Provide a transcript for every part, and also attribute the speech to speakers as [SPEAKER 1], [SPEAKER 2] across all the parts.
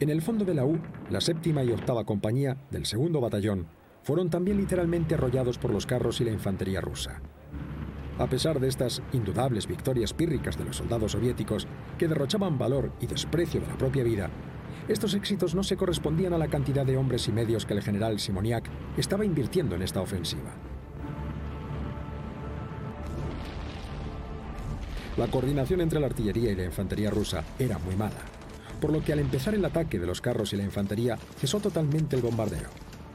[SPEAKER 1] En el fondo de la U, la 7ª y 8ª compañía del 2º batallón fueron también literalmente arrollados por los carros y la infantería rusa. A pesar de estas indudables victorias pírricas de los soldados soviéticos, que derrochaban valor y desprecio de la propia vida, estos éxitos no se correspondían a la cantidad de hombres y medios que el general Simoniak estaba invirtiendo en esta ofensiva. La coordinación entre la artillería y la infantería rusa era muy mala, por lo que al empezar el ataque de los carros y la infantería cesó totalmente el bombardeo.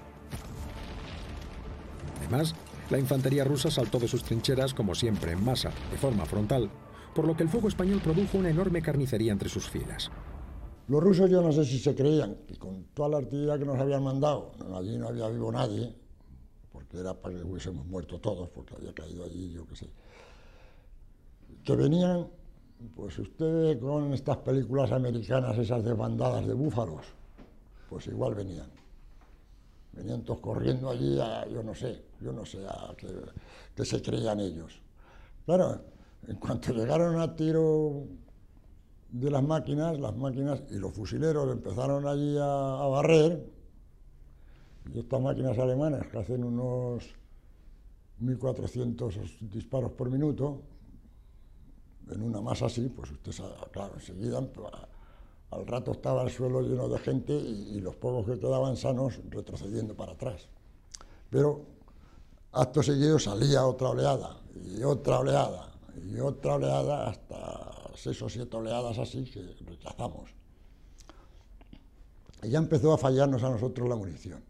[SPEAKER 1] Además, la infantería rusa saltó de sus trincheras, como siempre en masa, de forma frontal, por lo que el fuego español produjo una enorme carnicería entre sus filas.
[SPEAKER 2] Los rusos yo no sé si se creían que con toda la artillería que nos habían mandado, allí no había vivo nadie, porque era para que hubiésemos muerto todos, porque había caído allí, yo qué sé. Que venían, pues ustedes con estas películas americanas, esas desbandadas de búfalos, pues igual venían. Venían todos corriendo allí a, yo no sé a qué se creían ellos. Claro, en cuanto llegaron a tiro de las máquinas y los fusileros empezaron allí a barrer, y estas máquinas alemanas que hacen unos 1400 disparos por minuto, en una masa así, pues usted sabe, claro, enseguida al rato estaba el suelo lleno de gente y los pocos que quedaban sanos retrocediendo para atrás. Pero acto seguido salía otra oleada, y otra oleada, y otra oleada, hasta 6 o 7 oleadas así que rechazamos. Y ya empezó a fallarnos a nosotros la munición.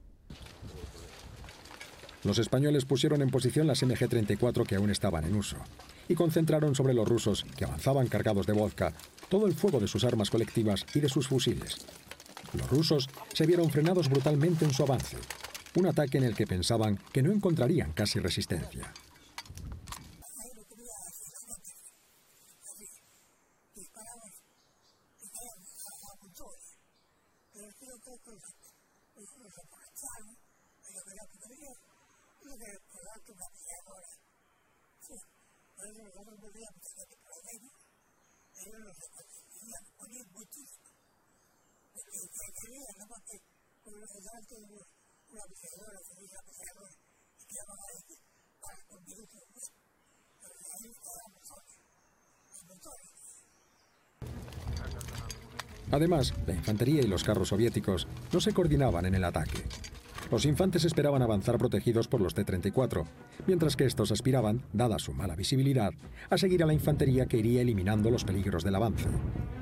[SPEAKER 1] Los españoles pusieron en posición las MG-34 que aún estaban en uso y concentraron sobre los rusos, que avanzaban cargados de vodka, todo el fuego de sus armas colectivas y de sus fusiles. Los rusos se vieron frenados brutalmente en su avance, un ataque en el que pensaban que no encontrarían casi resistencia. Además, la infantería y los carros soviéticos no se coordinaban en el ataque. Los infantes esperaban avanzar protegidos por los T-34, mientras que estos aspiraban, dada su mala visibilidad, a seguir a la infantería que iría eliminando los peligros del avance.